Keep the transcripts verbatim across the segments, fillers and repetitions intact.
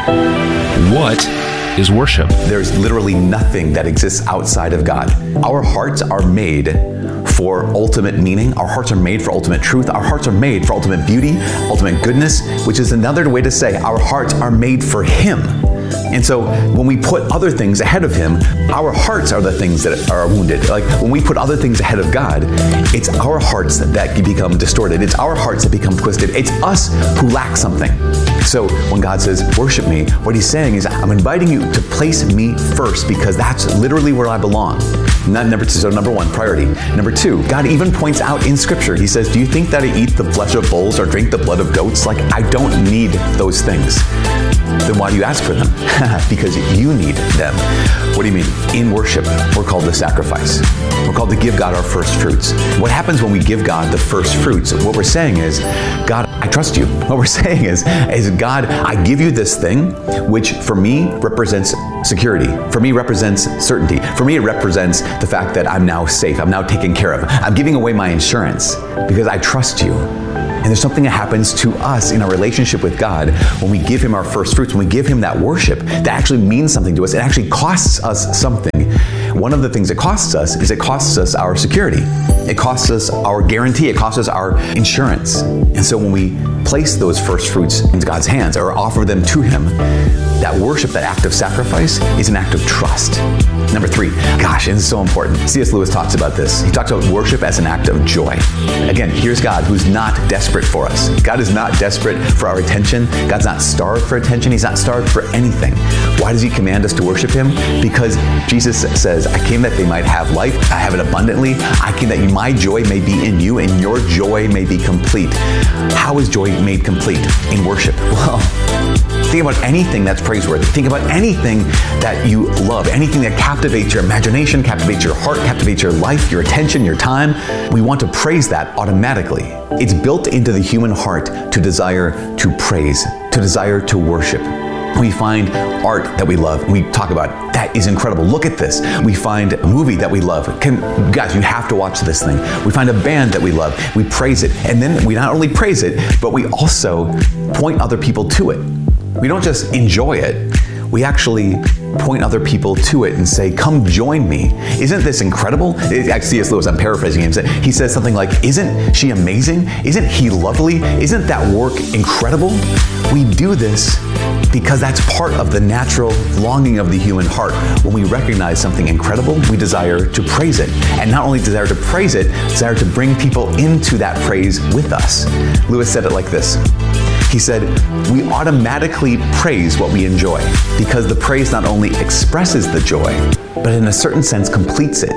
What is worship? There's literally nothing that exists outside of God. Our hearts are made for ultimate meaning. Our hearts are made for ultimate truth. Our hearts are made for ultimate beauty, ultimate goodness, which is another way to say our hearts are made for Him. And so when we put other things ahead of Him, our hearts are the things that are wounded. Like when we put other things ahead of God, it's our hearts that become distorted. It's our hearts that become twisted. It's us who lack something. So when God says, worship me, what He's saying is, I'm inviting you to place me first because that's literally where I belong. Not number two, so number one, priority. Number two, God even points out in Scripture, He says, do you think that I eat the flesh of bulls or drink the blood of goats? Like, I don't need those things. Then why do you ask for them? Because you need them. What do you mean? In worship, we're called to sacrifice. We're called to give God our first fruits. What happens when we give God the first fruits? What we're saying is, God, I trust you. What we're saying is, is God, I give you this thing, which for me represents security. For me represents certainty. For me, it represents the fact that I'm now safe. I'm now taken care of. I'm giving away my insurance because I trust you. And there's something that happens to us in our relationship with God when we give Him our first fruits, when we give Him that worship, that actually means something to us. It actually costs us something. One of the things it costs us is it costs us our security. It costs us our guarantee. It costs us our insurance. And so when we place those first fruits into God's hands or offer them to Him, that worship, that act of sacrifice is an act of trust. Number three, gosh, and this is so important. C S Lewis talks about this. He talks about worship as an act of joy. Again, here's God who's not desperate for us. God is not desperate for our attention. God's not starved for attention. He's not starved for anything. Why does He command us to worship Him? Because Jesus says, I came that they might have life. I have it abundantly. I came that my joy may be in you and your joy may be complete. How is joy made complete? In worship. Well, think about anything that's praiseworthy. Think about anything that you love, anything that captivates your imagination, captivates your heart, captivates your life, your attention, your time. We want to praise that automatically. It's built into the human heart to desire to praise, to desire to worship. We find art that we love. We talk about, that is incredible. Look at this. We find a movie that we love. Can, guys, you have to watch this thing. We find a band that we love. We praise it. And then we not only praise it, but we also point other people to it. We don't just enjoy it. We actually point other people to it and say, come join me. Isn't this incredible? C S Lewis, I'm paraphrasing him. He says something like, isn't she amazing? Isn't he lovely? Isn't that work incredible? We do this because that's part of the natural longing of the human heart. When we recognize something incredible, we desire to praise it. And not only desire to praise it, desire to bring people into that praise with us. Lewis said it like this. He said, we automatically praise what we enjoy because the praise not only expresses the joy, but in a certain sense completes it.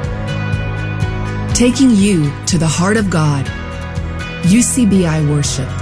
Taking you to the heart of God. U C B I Worship.